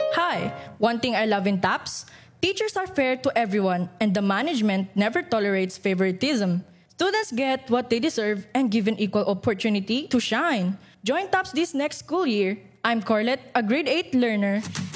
Hi, one thing I love in TAPS, teachers are fair to everyone and the management never tolerates favoritism. Students get what they deserve and given equal opportunity to shine. Join TAPS this next school year. I'm Corlette, a grade 8 learner,